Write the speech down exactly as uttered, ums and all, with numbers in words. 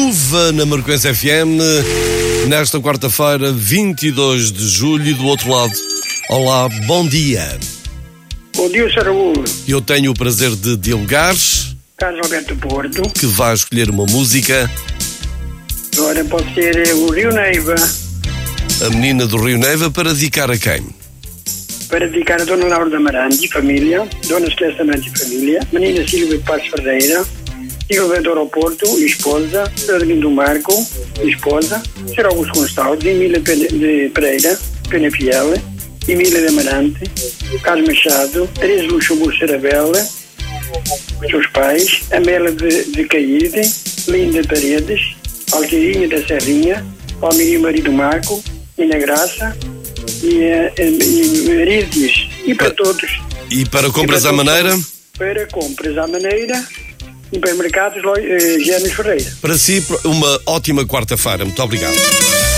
chuva na Marquês F M, nesta quarta-feira, vinte e dois de julho, e do outro lado. Olá, bom dia. Bom dia, senhor Raul. Eu tenho o prazer de dialogar. Carlos Alberto Porto. Que vai escolher uma música. Agora pode ser o Rio Neiva. A menina do Rio Neiva, para dedicar a quem? Para dedicar a Dona Laura de Amarante e família, Dona Celeste Amarante e família, menina Silvia Paz Ferreira, Silvia do Aeroporto e esposa, Adelino Marco e esposa, Sr. Augusto Gonçalves, Emília de Pereira, Pena Fiel, Emília de Amarante, Carlos Machado, Teresa Luxemburgo Sarabella, seus pais, Amélia de, de Caíde, Linda Paredes, Altirinha da Serrinha, Palmeirinho Marido Marco, Nina Graça e, e, e Marides, e para todos. E para compras à maneira? Para compras à maneira, supermercados, Gênesis Ferreira. Para si, uma ótima quarta-feira. Muito obrigado.